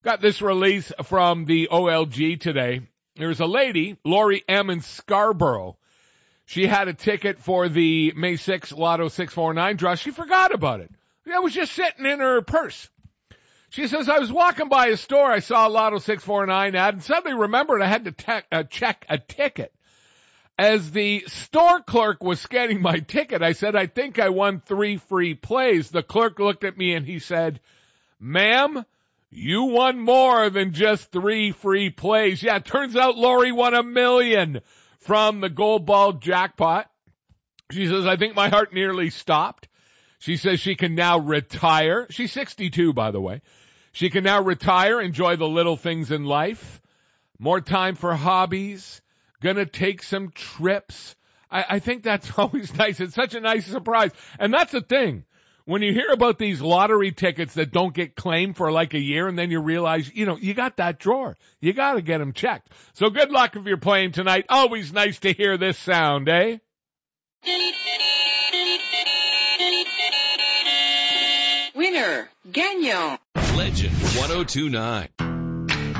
Got this release from the OLG today. There's a lady, Lori M. in Scarborough. She had a ticket for the May 6th Lotto 649 draw. She forgot about it. It was just sitting in her purse. She says, I was walking by a store. I saw a Lotto 649 ad and suddenly remembered I had to check a ticket. As the store clerk was scanning my ticket, I said, I think I won 3 free plays. The clerk looked at me and he said, ma'am, you won more than just 3 free plays. Yeah, it turns out Lori won $1 million from the Gold Ball jackpot. She says, I think my heart nearly stopped. She says she can now retire. She's 62, by the way. She can now retire, enjoy the little things in life. More time for hobbies. Gonna take some trips. I think that's always nice. It's such a nice surprise. And that's the thing. When you hear about these lottery tickets that don't get claimed for like a year and then you realize, you got that drawer. You got to get them checked. So good luck if you're playing tonight. Always nice to hear this sound, eh? Winner, gagnant. Legend 1029.